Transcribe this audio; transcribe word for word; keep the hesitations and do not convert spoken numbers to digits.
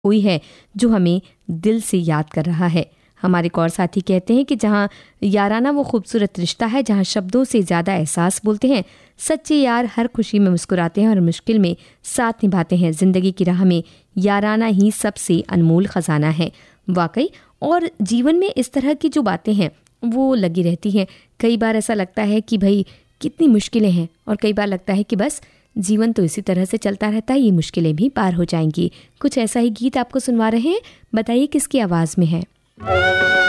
कोई है जो हमें दिल से याद कर रहा है। हमारे एक और साथी कहते हैं कि जहाँ याराना वो खूबसूरत रिश्ता है जहाँ शब्दों से ज़्यादा एहसास बोलते हैं। सच्चे यार हर खुशी में मुस्कुराते हैं और मुश्किल में साथ निभाते हैं। ज़िंदगी की राह में याराना ही सबसे अनमोल ख़जाना है। वाकई, और जीवन में इस तरह की जो बातें हैं वो लगी रहती हैं। कई बार ऐसा लगता है कि भाई कितनी मुश्किलें हैं, और कई बार लगता है कि बस जीवन तो इसी तरह से चलता रहता है, ये मुश्किलें भी पार हो जाएंगी। कुछ ऐसा ही गीत आपको सुनवा रहे हैं, बताइए किसकी आवाज़ में है।